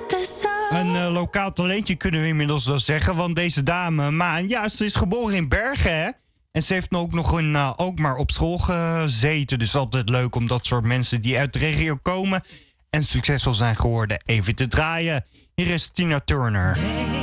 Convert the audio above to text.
Een lokaal talentje kunnen we inmiddels wel zeggen. Want deze dame, Maan, ja, ze is geboren in Bergen, hè? En ze heeft ook nog in Alkmaar op school gezeten. Dus altijd leuk om dat soort mensen die uit de regio komen en succesvol zijn geworden even te draaien. Hier is Tina Turner.